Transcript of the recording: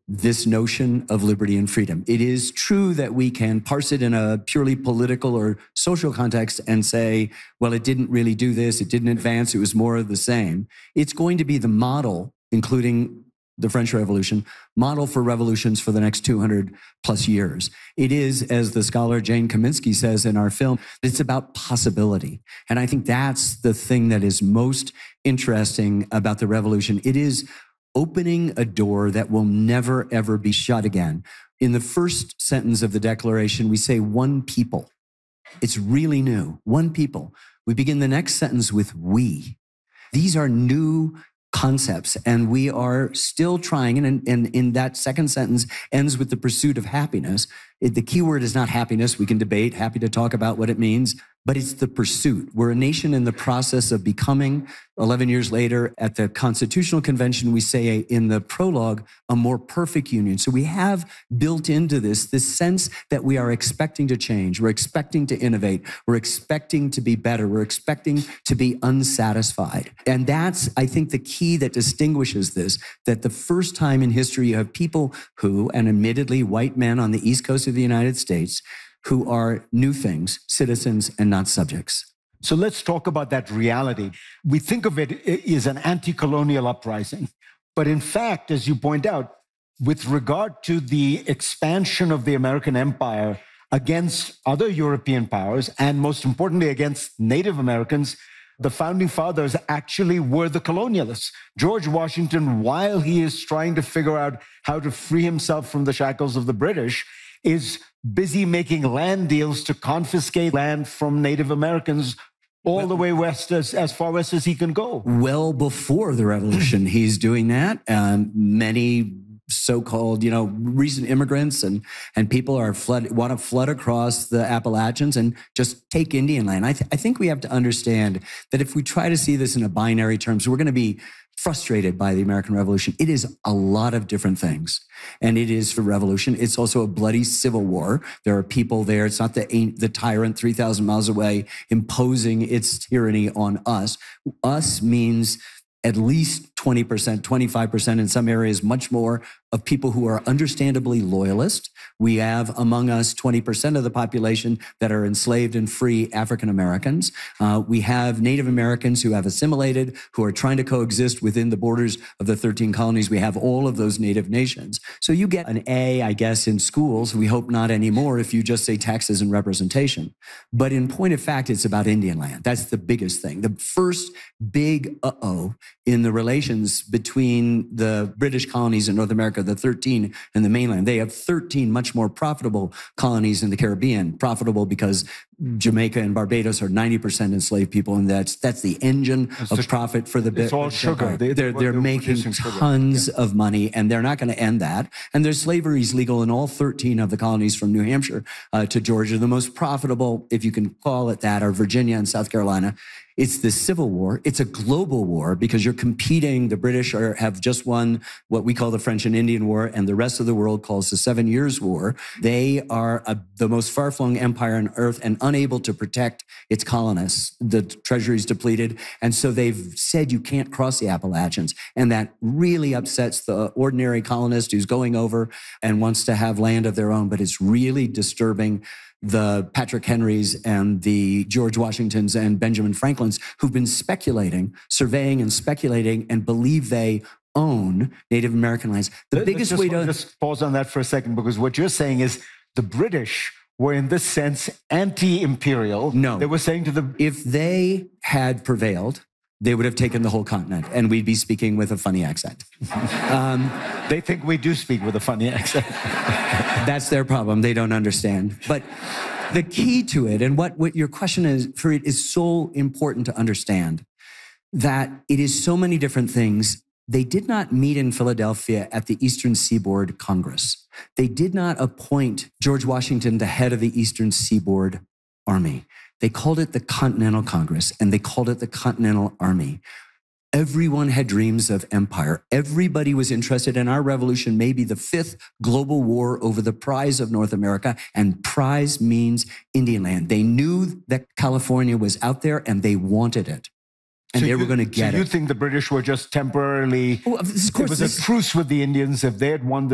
this notion of liberty and freedom. It is true that we can parse it in a purely political or social context and say, well, it didn't really do this, it didn't advance, it was more of the same. It's going to be the model, including the French Revolution, model for revolutions for the next 200 plus years. It is, as the scholar Jane Kaminsky says in our film, it's about possibility. And I think that's the thing that is most interesting about the revolution. It is opening a door that will never, ever be shut again. In the first sentence of the Declaration, we say one people. It's really new, one people. We begin the next sentence with we. These are new concepts, and we are still trying, and in that second sentence ends with the pursuit of happiness. The key word is not happiness. We can debate, happy to talk about what it means, but it's the pursuit. We're a nation in the process of becoming, 11 years later, at the Constitutional Convention, we say in the prologue, a more perfect union. So we have built into this sense that we are expecting to change. We're expecting to innovate. We're expecting to be better. We're expecting to be unsatisfied. And that's, I think, the key that distinguishes this, that the first time in history you have people who, and admittedly white men on the East Coast of the United States, who are new things, citizens and not subjects. So let's talk about that reality. We think of it as an anti-colonial uprising. But in fact, as you point out, with regard to the expansion of the American empire against other European powers, and most importantly against Native Americans, the founding fathers actually were the colonialists. George Washington, while he is trying to figure out how to free himself from the shackles of the British, is busy making land deals to confiscate land from Native Americans all the way west, as far west as he can go. Well before the revolution, he's doing that. Many so-called, recent immigrants and people want to flood across the Appalachians and just take Indian land. I think we have to understand that if we try to see this in a binary terms, we're going to be frustrated by the American Revolution. It is a lot of different things. And it is a revolution. It's also a bloody civil war. There are people there. It's not the tyrant 3,000 miles away imposing its tyranny on us. Us means at least 20%, 25%, in some areas, much more, of people who are understandably loyalist. We have among us 20% of the population that are enslaved and free African Americans. We have Native Americans who have assimilated, who are trying to coexist within the borders of the 13 colonies. We have all of those native nations. So you get an A, I guess, in schools. We hope not anymore if you just say taxes and representation. But in point of fact, it's about Indian land. That's the biggest thing. The first big uh-oh in the relations between the British colonies in North America, the 13 and the mainland. They have 13 much more profitable colonies in the Caribbean, profitable because Jamaica and Barbados are 90% enslaved people, and that's the engine of profit for the British. It's all sugar. They're making tons of money, and they're not going to end that. And their slavery is legal in all 13 of the colonies from New Hampshire to Georgia. The most profitable, if you can call it that, are Virginia and South Carolina. It's the Civil War. It's a global war because you're competing. The British have just won what we call the French and Indian War, and the rest of the world calls the 7 Years' War. They are the most far-flung empire on earth and unable to protect its colonists. The treasury's depleted, and so they've said you can't cross the Appalachians, and that really upsets the ordinary colonist who's going over and wants to have land of their own, but it's really disturbing the Patrick Henrys and the George Washingtons and Benjamin Franklins who've been surveying and speculating and believe they own Native American lands. The biggest way to... Just pause on that for a second, because what you're saying is the British were in this sense anti-imperial. No. They were saying to the... If they had prevailed, they would have taken the whole continent, and we'd be speaking with a funny accent. They think we do speak with a funny accent. That's their problem. They don't understand. But the key to it, and what your question is, for it is so important to understand, that it is so many different things. They did not meet in Philadelphia at the Eastern Seaboard Congress. They did not appoint George Washington the head of the Eastern Seaboard Army. They called it the Continental Congress, and they called it the Continental Army. Everyone had dreams of empire. Everybody was interested, and our revolution may be the 5th global war over the prize of North America, and prize means Indian land. They knew that California was out there, and they wanted it. And they were going to get it. So you think the British were just temporarily... Oh, of course, it was a truce with the Indians if they had won